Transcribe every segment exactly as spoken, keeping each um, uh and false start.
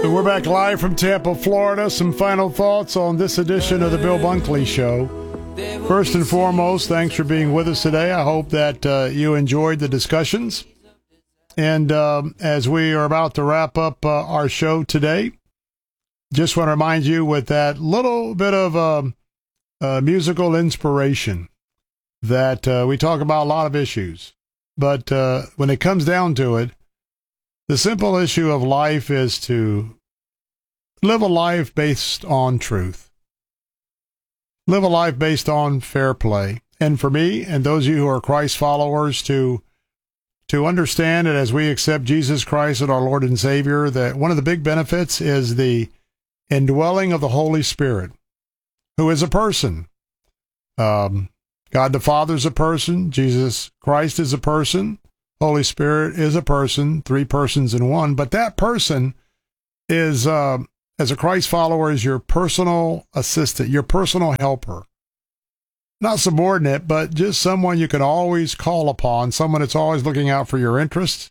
We're back live from Tampa, Florida. Some final thoughts on this edition of the Bill Bunkley Show. First and foremost, thanks for being with us today. I hope that uh, you enjoyed the discussions. And um, as we are about to wrap up uh, our show today, just want to remind you with that little bit of um, uh, musical inspiration that uh, we talk about a lot of issues. But uh, when it comes down to it, the simple issue of life is to live a life based on truth. Live a life based on fair play. And for me and those of you who are Christ followers to to understand that as we accept Jesus Christ as our Lord and Savior, that one of the big benefits is the indwelling of the Holy Spirit, who is a person. Um, God the Father is a person. Jesus Christ is a person. Holy Spirit is a person, three persons in one. But that person is, uh, as a Christ follower, is your personal assistant, your personal helper. Not subordinate, but just someone you can always call upon, someone that's always looking out for your interests,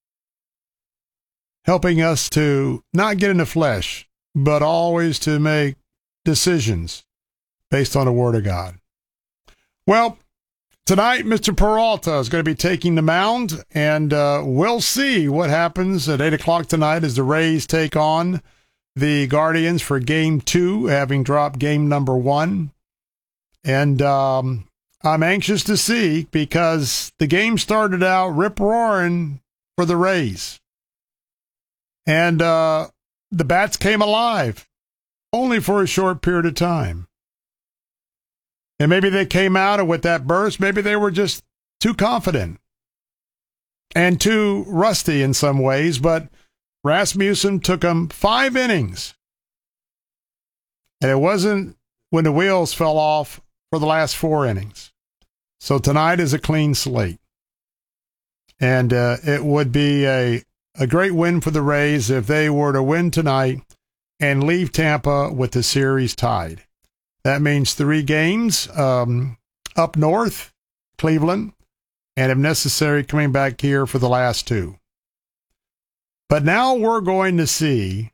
helping us to not get in the flesh, but always to make decisions based on the Word of God. Well, tonight, Mister Peralta is going to be taking the mound, and uh, we'll see what happens at eight o'clock tonight as the Rays take on the Guardians for game two, having dropped game number one. And um, I'm anxious to see, because the game started out rip-roaring for the Rays. And uh, the bats came alive, only for a short period of time. And maybe they came out, and with that burst, maybe they were just too confident and too rusty in some ways, but Rasmussen took them five innings. And it wasn't when the wheels fell off for the last four innings. So tonight is a clean slate. And uh, it would be a, a great win for the Rays if they were to win tonight and leave Tampa with the series tied. That means three games um, up north, Cleveland, and if necessary, coming back here for the last two. But now we're going to see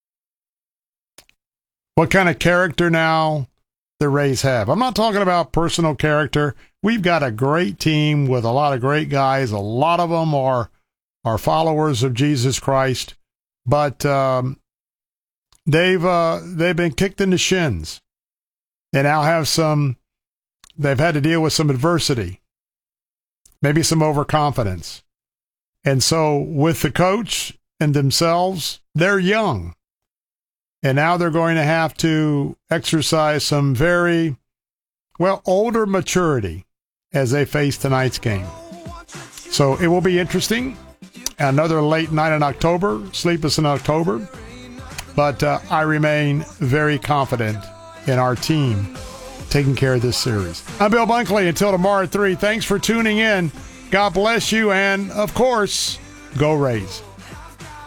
what kind of character now the Rays have. I'm not talking about personal character. We've got a great team with a lot of great guys. A lot of them are, are followers of Jesus Christ, but um, they've uh, they've been kicked in the shins. They now have some, they've had to deal with some adversity, maybe some overconfidence. And so with the coach and themselves, they're young. And now they're going to have to exercise some very, well, older maturity as they face tonight's game. So it will be interesting. Another late night in October, sleepless in October. But uh, I remain very confident in our team taking care of this series. I'm Bill Bunkley. Until tomorrow at three, thanks for tuning in. God bless you, and, of course, go Rays.